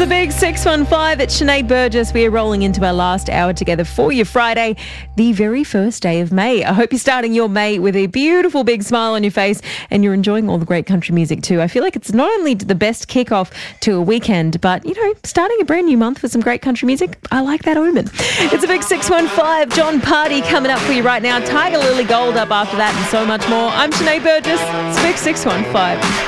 a big 615. It's Sinead Burgess. We are rolling into our last hour together for your Friday, the very first day of May. I hope you're starting your May with a beautiful big smile on your face and you're enjoying all the great country music too. I feel like it's not only the best kickoff to a weekend, but, you know, starting a brand new month with some great country music, I like that omen. It's a big 615. John Party coming up for you right now. Tiger Lily Gold up after that and so much more. I'm Sinead Burgess. It's a big 615.